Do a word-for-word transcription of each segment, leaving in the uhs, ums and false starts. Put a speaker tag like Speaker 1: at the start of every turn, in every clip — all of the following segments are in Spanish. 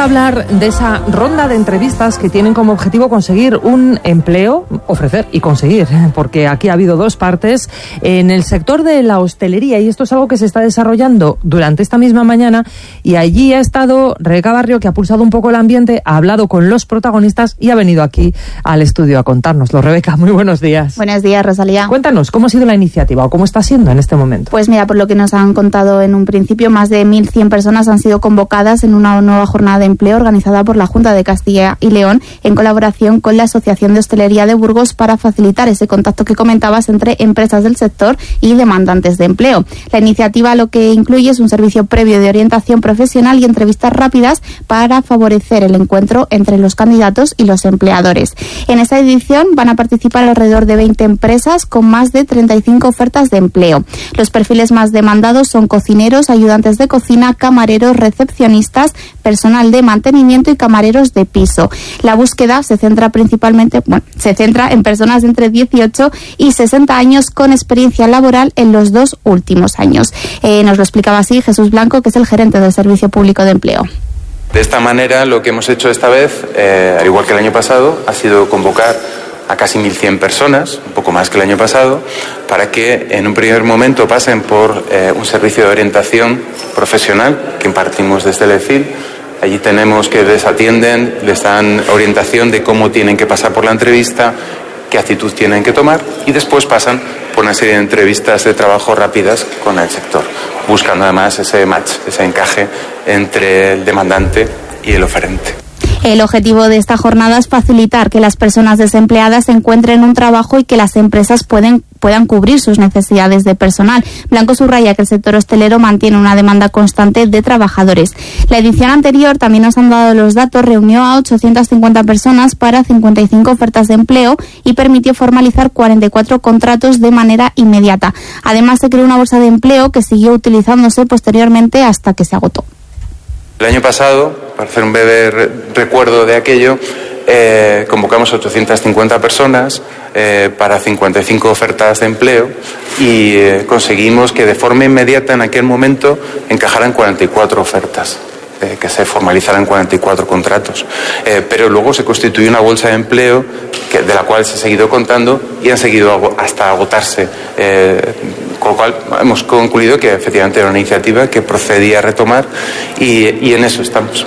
Speaker 1: hablar de esa ronda de entrevistas que tienen como objetivo conseguir un empleo, ofrecer y conseguir, porque aquí ha habido dos partes en el sector de la hostelería, y esto es algo que se está desarrollando durante esta misma mañana, y allí ha estado Rebeca Barrio, que ha pulsado un poco el ambiente, ha hablado con los protagonistas y ha venido aquí al estudio a contárnoslo. Rebeca, muy buenos días.
Speaker 2: Buenos días, Rosalía.
Speaker 1: Cuéntanos, ¿cómo ha sido la iniciativa o cómo está siendo en este momento?
Speaker 2: Pues mira, por lo que nos han contado en un principio, más de mil cien personas han sido convocadas en una nueva jornada de empleo organizada por la Junta de Castilla y León en colaboración con la Asociación de Hostelería de Burgos para facilitar ese contacto que comentabas entre empresas del sector y demandantes de empleo. La iniciativa lo que incluye es un servicio previo de orientación profesional y entrevistas rápidas para favorecer el encuentro entre los candidatos y los empleadores. En esta edición van a participar alrededor de veinte empresas con más de treinta y cinco ofertas de empleo. Los perfiles más demandados son cocineros, ayudantes de cocina, camareros, recepcionistas, personal de mantenimiento y camareros de piso. La búsqueda se centra principalmente, bueno, se centra en personas de entre dieciocho y sesenta años con experiencia laboral en los dos últimos años. Eh, nos lo explicaba así Jesús Blanco, que es el gerente del Servicio Público de Empleo.
Speaker 3: De esta manera, lo que hemos hecho esta vez, eh, al igual que el año pasado, ha sido convocar a casi mil cien personas, un poco más que el año pasado, para que en un primer momento pasen por eh, un servicio de orientación profesional que impartimos desde el E F I L. Allí tenemos que les atienden, les dan orientación de cómo tienen que pasar por la entrevista, qué actitud tienen que tomar, y después pasan por una serie de entrevistas de trabajo rápidas con el sector, buscando además ese match, ese encaje entre el demandante y el oferente.
Speaker 2: El objetivo de esta jornada es facilitar que las personas desempleadas encuentren un trabajo y que las empresas pueden, puedan cubrir sus necesidades de personal. Blanco subraya que el sector hostelero mantiene una demanda constante de trabajadores. La edición anterior, también nos han dado los datos, reunió a ochocientas cincuenta personas para cincuenta y cinco ofertas de empleo y permitió formalizar cuarenta y cuatro contratos de manera inmediata. Además, se creó una bolsa de empleo que siguió utilizándose posteriormente hasta que se agotó.
Speaker 3: El año pasado, para hacer un breve re- recuerdo de aquello, eh, convocamos a ochocientas cincuenta personas eh, para cincuenta y cinco ofertas de empleo y eh, conseguimos que de forma inmediata en aquel momento encajaran cuarenta y cuatro ofertas. Eh, que se formalizaran cuarenta y cuatro contratos. Eh, pero luego se constituyó una bolsa de empleo que, de la cual se ha seguido contando y han seguido hasta agotarse. Eh, con lo cual hemos concluido que efectivamente era una iniciativa que procedía a retomar y, y en eso estamos.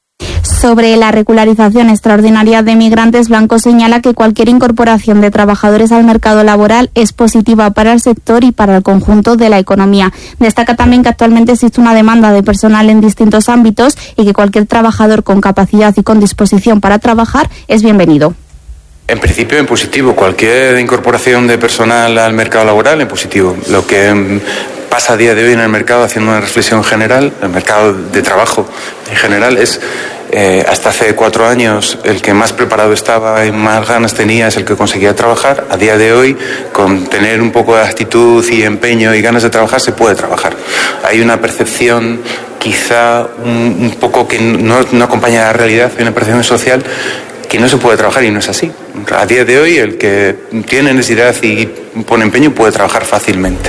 Speaker 2: Sobre la regularización extraordinaria de migrantes, Blanco señala que cualquier incorporación de trabajadores al mercado laboral es positiva para el sector y para el conjunto de la economía. Destaca también que actualmente existe una demanda de personal en distintos ámbitos y que cualquier trabajador con capacidad y con disposición para trabajar es bienvenido.
Speaker 3: En principio, en positivo. Cualquier incorporación de personal al mercado laboral, en positivo. Lo que pasa a día de hoy en el mercado, haciendo una reflexión general, el mercado de trabajo en general es... Eh, hasta hace cuatro años el que más preparado estaba y más ganas tenía es el que conseguía trabajar. A día de hoy, con tener un poco de actitud y empeño y ganas de trabajar, se puede trabajar. Hay una percepción quizá un, un poco que no, no acompaña a la realidad, hay una percepción social que no se puede trabajar y no es así. A día de hoy el que tiene necesidad y pone empeño puede trabajar fácilmente.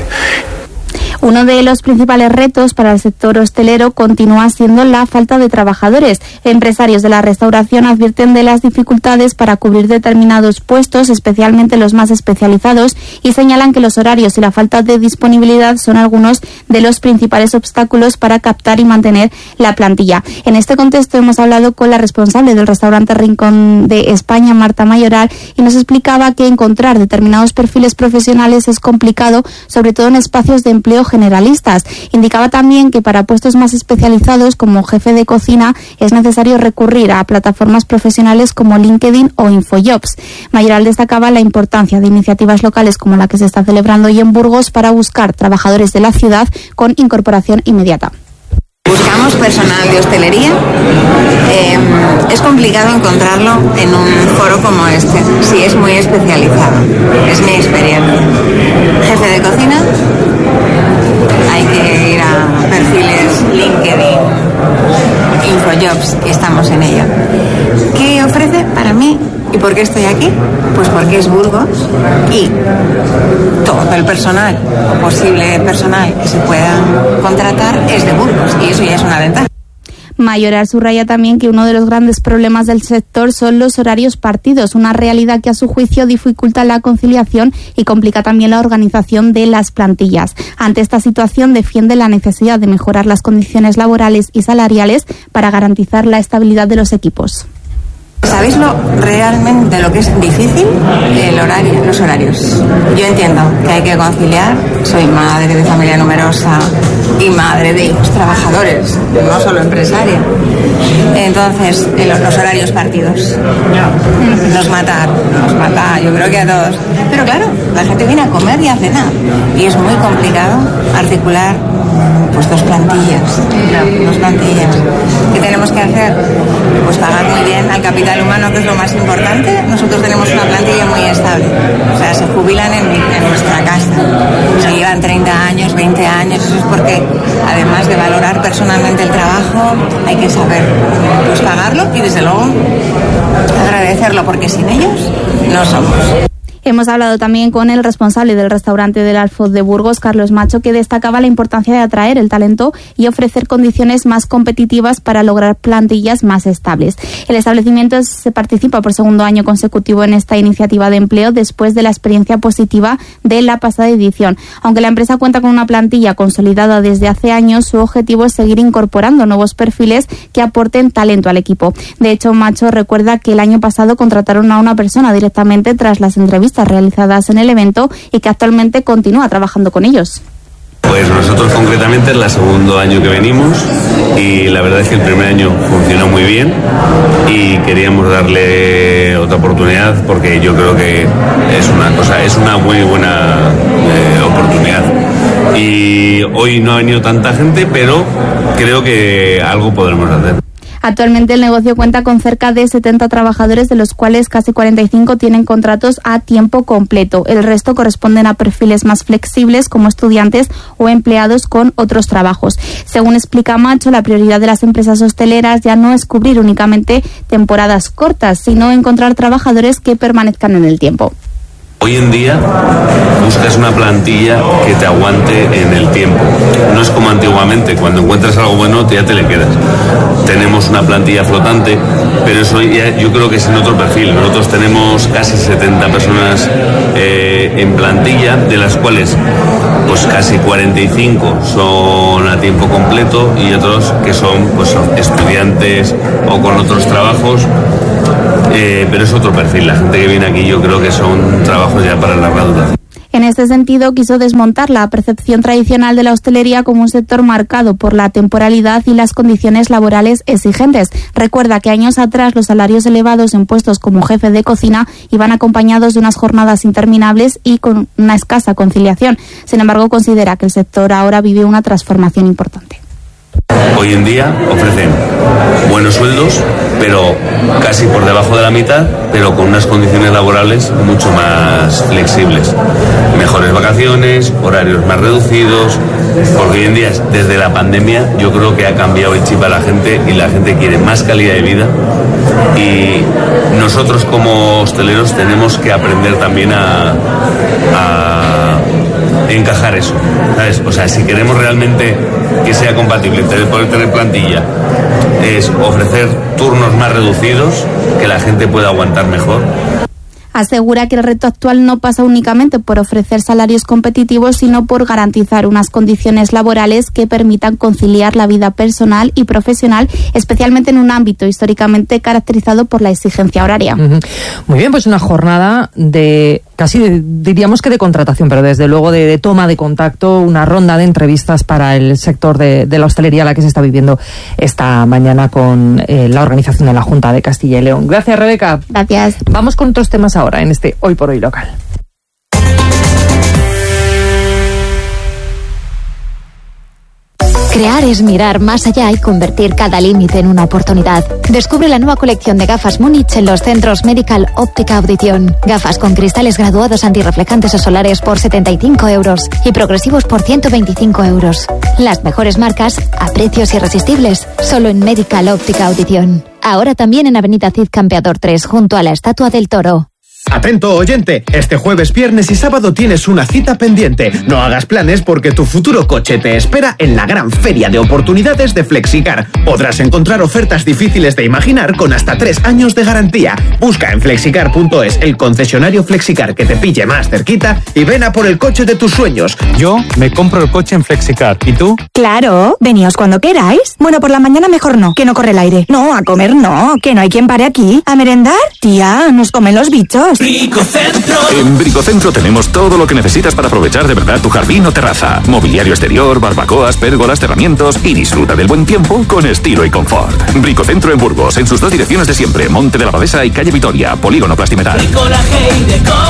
Speaker 2: Uno de los principales retos para el sector hostelero continúa siendo la falta de trabajadores. Empresarios de la restauración advierten de las dificultades para cubrir determinados puestos, especialmente los más especializados, y señalan que los horarios y la falta de disponibilidad son algunos de los principales obstáculos para captar y mantener la plantilla. En este contexto hemos hablado con la responsable del restaurante Rincón de España, Marta Mayoral, y nos explicaba que encontrar determinados perfiles profesionales es complicado, sobre todo en espacios de empleo generalistas. Indicaba también que para puestos más especializados como jefe de cocina es necesario recurrir a plataformas profesionales como LinkedIn o InfoJobs. Mayoral destacaba la importancia de iniciativas locales como la que se está celebrando hoy en Burgos para buscar trabajadores de la ciudad con incorporación inmediata.
Speaker 4: Buscamos personal de hostelería. Eh, es complicado encontrarlo en un foro como este. Sí, es muy especializado. Es mi experiencia. Jefe de cocina. Hay que ir a perfiles LinkedIn, InfoJobs, y estamos en ello. ¿Qué ofrece para mí? ¿Y por qué estoy aquí? Pues porque es Burgos y todo el personal, o posible personal que se pueda contratar, es de Burgos, y eso ya es una ventaja.
Speaker 2: Mayoral subraya también que uno de los grandes problemas del sector son los horarios partidos, una realidad que a su juicio dificulta la conciliación y complica también la organización de las plantillas. Ante esta situación defiende la necesidad de mejorar las condiciones laborales y salariales para garantizar la estabilidad de los equipos.
Speaker 4: ¿Sabéis lo realmente lo que es difícil? El horario, los horarios. Yo entiendo que hay que conciliar. Soy madre de familia numerosa y madre de hijos trabajadores, no solo empresaria. Entonces, los horarios partidos nos matan, nos mata, yo creo que a todos. Pero claro, la gente viene a comer y a cenar. Y es muy complicado articular pues dos plantillas, dos plantillas. ¿Qué tenemos que hacer? Pues pagar muy bien al capital humano, que es lo más importante. Nosotros tenemos una plantilla muy estable, o sea, se jubilan en, en nuestra casa, se llevan treinta años, veinte años. Eso es porque, además de valorar personalmente el trabajo, hay que saber pues pagarlo y desde luego agradecerlo, porque sin ellos no somos.
Speaker 2: Hemos hablado también con el responsable del restaurante del Alfoz de Burgos, Carlos Macho, que destacaba la importancia de atraer el talento y ofrecer condiciones más competitivas para lograr plantillas más estables. El establecimiento se participa por segundo año consecutivo en esta iniciativa de empleo después de la experiencia positiva de la pasada edición. Aunque la empresa cuenta con una plantilla consolidada desde hace años, su objetivo es seguir incorporando nuevos perfiles que aporten talento al equipo. De hecho, Macho recuerda que el año pasado contrataron a una persona directamente tras las entrevistas realizadas en el evento y que actualmente continúa trabajando con ellos.
Speaker 5: Pues nosotros concretamente es el segundo año que venimos y la verdad es que el primer año funcionó muy bien y queríamos darle otra oportunidad porque yo creo que es una cosa, es una muy buena eh, oportunidad. Y hoy no ha venido tanta gente, pero creo que algo podremos hacer.
Speaker 2: Actualmente el negocio cuenta con cerca de setenta trabajadores, de los cuales casi cuarenta y cinco tienen contratos a tiempo completo. El resto corresponden a perfiles más flexibles, como estudiantes o empleados con otros trabajos. Según explica Macho, la prioridad de las empresas hosteleras ya no es cubrir únicamente temporadas cortas, sino encontrar trabajadores que permanezcan en el tiempo.
Speaker 5: Hoy en día buscas una plantilla que te aguante en el tiempo. No es como antiguamente, cuando encuentras algo bueno ya te le quedas. Tenemos una plantilla flotante, pero eso ya yo creo que es en otro perfil. Nosotros tenemos casi setenta personas eh, en plantilla, de las cuales pues casi cuarenta y cinco son a tiempo completo y otros que son, pues, son estudiantes o con otros trabajos. Eh, pero es otro perfil. La gente que viene aquí yo creo que son trabajos ya para larga duración.
Speaker 2: En este sentido, quiso desmontar la percepción tradicional de la hostelería como un sector marcado por la temporalidad y las condiciones laborales exigentes. Recuerda que años atrás los salarios elevados en puestos como jefe de cocina iban acompañados de unas jornadas interminables y con una escasa conciliación. Sin embargo, considera que el sector ahora vive una transformación importante.
Speaker 5: Hoy en día ofrecen buenos sueldos, pero casi por debajo de la mitad, pero con unas condiciones laborales mucho más flexibles. Mejores vacaciones, horarios más reducidos, porque hoy en día, desde la pandemia, yo creo que ha cambiado el chip a la gente y la gente quiere más calidad de vida y nosotros como hosteleros tenemos que aprender también a... a encajar eso, ¿sabes? O sea, si queremos realmente que sea compatible entre poder tener plantilla, es ofrecer turnos más reducidos, que la gente pueda aguantar mejor.
Speaker 2: Asegura que el reto actual no pasa únicamente por ofrecer salarios competitivos, sino por garantizar unas condiciones laborales que permitan conciliar la vida personal y profesional, especialmente en un ámbito históricamente caracterizado por la exigencia horaria.
Speaker 1: Uh-huh. Muy bien, pues una jornada de casi de, diríamos que de contratación, pero desde luego de, de toma de contacto, una ronda de entrevistas para el sector de, de la hostelería, la que se está viviendo esta mañana con eh, la organización de la Junta de Castilla y León. Gracias, Rebeca.
Speaker 2: Gracias.
Speaker 1: Vamos con otros temas ahora en este Hoy por Hoy local.
Speaker 6: Crear es mirar más allá y convertir cada límite en una oportunidad. Descubre la nueva colección de gafas Múnich en los centros Medical Óptica Audición. Gafas con cristales graduados antirreflejantes o solares por setenta y cinco euros y progresivos por ciento veinticinco euros. Las mejores marcas a precios irresistibles, solo en Medical Óptica Audición. Ahora también en Avenida Cid Campeador tres, junto a la Estatua del Toro.
Speaker 7: Atento oyente, este jueves, viernes y sábado tienes una cita pendiente. No hagas planes porque tu futuro coche te espera en la gran feria de oportunidades de Flexicar. Podrás encontrar ofertas difíciles de imaginar con hasta tres años de garantía. Busca en flexicar punto es el concesionario Flexicar que te pille más cerquita y ven a por el coche de tus sueños.
Speaker 8: Yo me compro el coche en Flexicar. ¿Y tú?
Speaker 9: Claro, veníos cuando queráis. Bueno, por la mañana mejor no, que no corre el aire. No, a comer no, que no hay quien pare aquí. ¿A merendar? Tía, nos comen los bichos.
Speaker 10: Bricocentro. En Bricocentro tenemos todo lo que necesitas para aprovechar de verdad tu jardín o terraza. Mobiliario exterior, barbacoas, pérgolas, cerramientos y disfruta del buen tiempo con estilo y confort. Bricocentro en Burgos, en sus dos direcciones de siempre, Monte de la Abadesa y Calle Vitoria, Polígono Plastimetal.
Speaker 11: Bricolaje y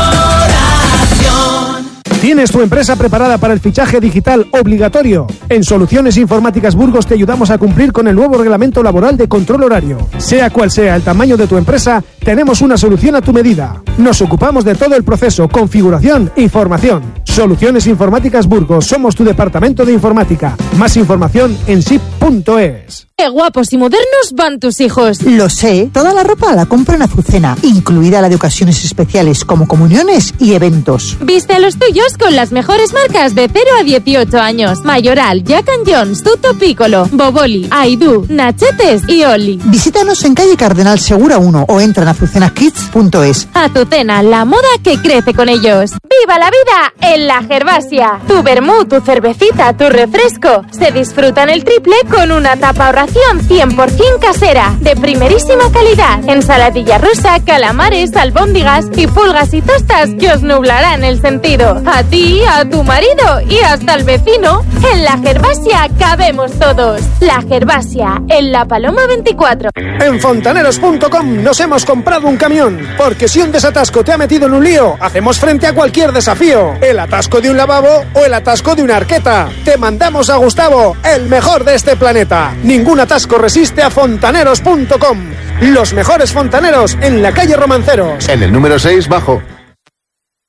Speaker 11: decoración.
Speaker 12: ¿Tienes tu empresa preparada para el fichaje digital obligatorio? En Soluciones Informáticas Burgos te ayudamos a cumplir con el nuevo reglamento laboral de control horario. Sea cual sea el tamaño de tu empresa, tenemos una solución a tu medida. Nos ocupamos de todo el proceso, configuración y formación. Soluciones Informáticas Burgos, somos tu departamento de informática. Más información en S I P punto es.
Speaker 13: ¡Qué guapos y modernos van tus hijos!
Speaker 14: Lo sé, toda la ropa la compro en Azucena, incluida la de ocasiones especiales como comuniones y eventos.
Speaker 13: Viste a los tuyos con las mejores marcas de cero a dieciocho años. Mayoral, Jack and Jones, Tutto Piccolo, Boboli, Aidú, Nachetes y Oli.
Speaker 14: Visítanos en calle Cardenal Segura uno o entra en azucena kids punto es.
Speaker 13: Azucena, la moda que crece con ellos. ¡Viva la vida en la Gervasia! Tu vermú, tu cervecita, tu refresco. Se disfrutan el triple con una tapa ahorración cien por ciento casera, de primerísima calidad. Ensaladilla rusa, calamares, albóndigas y pulgas y tostas que os nublarán el sentido. A ti, a tu marido y hasta al vecino. En la Gervasia cabemos todos. La Gervasia, en La Paloma veinticuatro.
Speaker 12: En fontaneros punto com nos hemos comprado un camión, porque si un desatasco te ha metido en un lío, hacemos frente a cualquier desafío. El atasco de un lavabo o el atasco de una arqueta. Te mandamos a Gustavo, el mejor de este planeta. Ningún atasco resiste a fontaneros punto com. Los mejores fontaneros en la calle Romanceros.
Speaker 15: En el número seis, bajo.